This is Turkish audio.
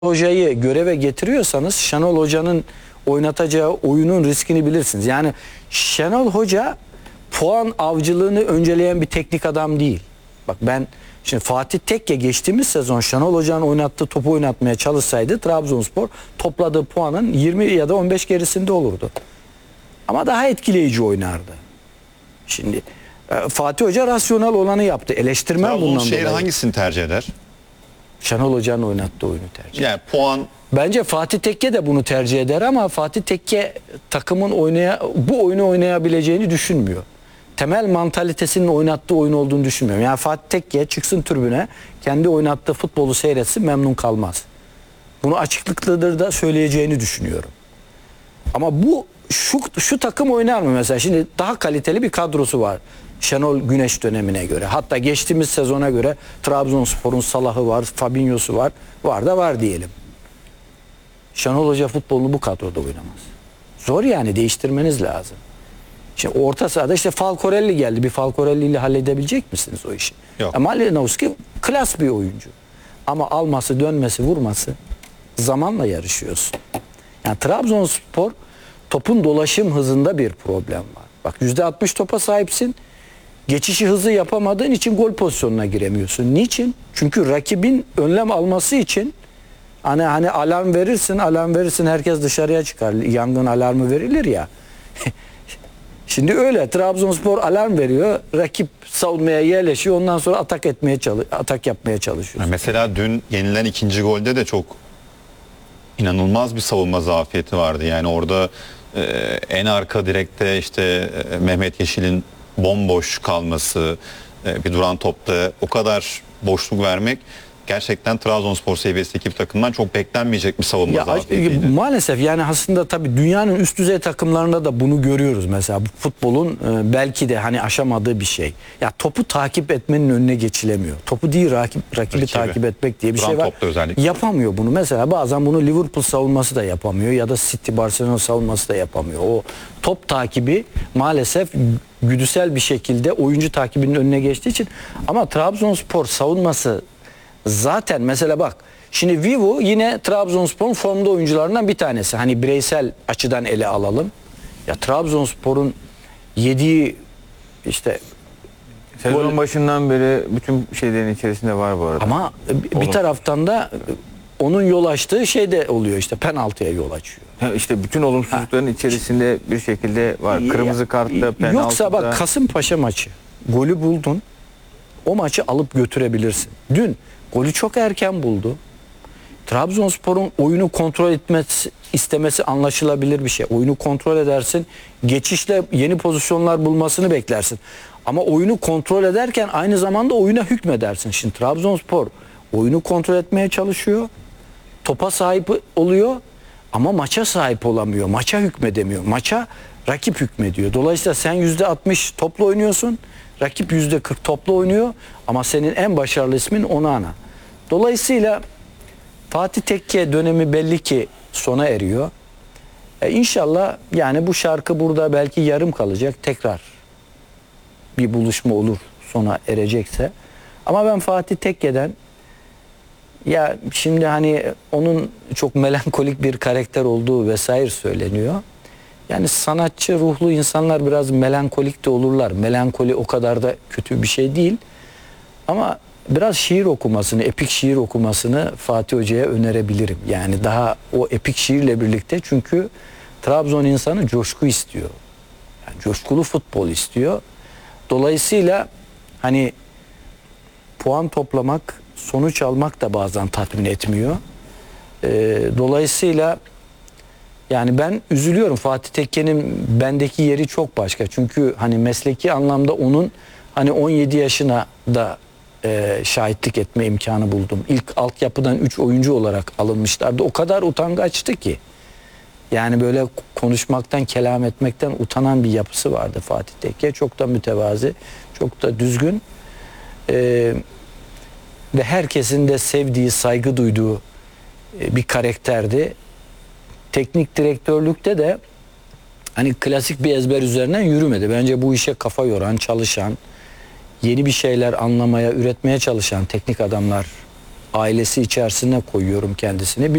Hocayı göreve getiriyorsanız Şenol Hoca'nın oynatacağı oyunun riskini bilirsiniz. Yani Şenol Hoca puan avcılığını önceleyen bir teknik adam değil. Bak ben şimdi Fatih Tekke geçtiğimiz sezon Şenol Hoca'nın oynattığı topu oynatmaya çalışsaydı Trabzonspor topladığı puanın 20 ya da 15 gerisinde olurdu. Ama daha etkileyici oynardı. Şimdi Fatih Hoca rasyonel olanı yaptı. Eleştirmem bundan dolayı. Trabzonspor hangisini tercih eder? Şenol Hoca'nın oynattığı oyunu tercih eder. Yani puan... Bence Fatih Tekke de bunu tercih eder ama Fatih Tekke takımın bu oyunu oynayabileceğini düşünmüyor. Temel mantalitesinin oynattığı oyun olduğunu düşünmüyorum. Yani Fatih Tekke çıksın tribüne, kendi oynattığı futbolu seyretsin, memnun kalmaz. Bunu açıklıklıdır da söyleyeceğini düşünüyorum. Ama şu takım oynar mı mesela? Şimdi daha kaliteli bir kadrosu var Şenol Güneş dönemine göre. Hatta geçtiğimiz sezona göre Trabzonspor'un Salah'ı var, Fabinho'su var. Var diyelim. Şenol Hoca futbolunu bu kadroda oynamaz. Zor yani, değiştirmeniz lazım. Şimdi orta sahada işte Falcorelli geldi. Bir Falcorelli ile halledebilecek misiniz o işi? Yok. Malinowski klas bir oyuncu. Ama alması, dönmesi, vurması zamanla yarışıyorsun. Yani Trabzonspor topun dolaşım hızında bir problem var. Bak %60 topa sahipsin. Geçişi hızlı yapamadığın için gol pozisyonuna giremiyorsun. Niçin? Çünkü rakibin önlem alması için hani alarm verirsin herkes dışarıya çıkar. Yangın alarmı verilir ya. Şimdi öyle Trabzonspor alarm veriyor. Rakip savunmaya yerleşiyor. Ondan sonra atak yapmaya çalışıyor. Mesela dün yenilen ikinci golde de çok inanılmaz bir savunma zafiyeti vardı. Yani orada en arka direkte işte Mehmet Yeşil'in bomboş kalması, bir duran topta o kadar boşluk vermek gerçekten Trabzonspor seviyesindeki bir takımdan çok beklenmeyecek bir savunma zafiyetiydi. Maalesef yani aslında tabii dünyanın üst düzey takımlarında da bunu görüyoruz mesela. Bu futbolun belki de hani aşamadığı bir şey. Ya topu takip etmenin önüne geçilemiyor. Topu değil rakibi takip etmek diye bir şey var. Yapamıyor bunu. Mesela bazen bunu Liverpool savunması da yapamıyor ya da City, Barcelona savunması da yapamıyor. O top takibi maalesef güdüsel bir şekilde oyuncu takibinin önüne geçtiği için, ama Trabzonspor savunması zaten mesela bak şimdi Vivo yine Trabzonspor'un formda oyuncularından bir tanesi. Hani bireysel açıdan ele alalım. Ya Trabzonspor'un yediği işte sezon başından beri bütün şeylerin içerisinde var bu arada. Ama bir taraftan da onun yol açtığı şey de oluyor, işte penaltıya yol açıyor. İşte bütün olumsuzlukların içerisinde bir şekilde var. Kırmızı kartta, penaltıda. Yoksa bak Kasımpaşa maçı golü buldun. O maçı alıp götürebilirsin. Dün golü çok erken buldu. Trabzonspor'un oyunu kontrol istemesi anlaşılabilir bir şey. Oyunu kontrol edersin. Geçişle yeni pozisyonlar bulmasını beklersin. Ama oyunu kontrol ederken aynı zamanda oyuna hükmedersin. Şimdi Trabzonspor oyunu kontrol etmeye çalışıyor. Topa sahip oluyor ama maça sahip olamıyor. Maça hükmedemiyor. Maça rakip hükmediyor. Dolayısıyla sen %60 topla oynuyorsun. Rakip %40 topla oynuyor ama senin en başarılı ismin Onana. Dolayısıyla Fatih Tekke dönemi belli ki sona eriyor. İnşallah yani bu şarkı burada belki yarım kalacak. Tekrar bir buluşma olur sona erecekse. Ama ben Fatih Tekke'den, ya şimdi hani onun çok melankolik bir karakter olduğu vesaire söyleniyor. Yani sanatçı ruhlu insanlar biraz melankolik de olurlar. Melankoli o kadar da kötü bir şey değil. Ama biraz şiir okumasını, epik şiir okumasını Fatih Hoca'ya önerebilirim. Yani daha o epik şiirle birlikte, çünkü Trabzon insanı coşku istiyor. Yani coşkulu futbol istiyor. Dolayısıyla hani puan toplamak, sonuç almak da bazen tatmin etmiyor. Dolayısıyla yani ben üzülüyorum. Fatih Tekke'nin bendeki yeri çok başka. Çünkü hani mesleki anlamda onun hani 17 yaşına da şahitlik etme imkanı buldum. İlk altyapıdan 3 oyuncu olarak alınmışlardı. O kadar utangaçtı ki. Yani böyle konuşmaktan, kelam etmekten utanan bir yapısı vardı Fatih Tekke. Çok da mütevazi, çok da düzgün. Ve herkesin de sevdiği, saygı duyduğu bir karakterdi. Teknik direktörlükte de hani klasik bir ezber üzerinden yürümedi. Bence bu işe kafa yoran, çalışan, yeni bir şeyler anlamaya, üretmeye çalışan teknik adamlar ailesi içerisine koyuyorum kendisini.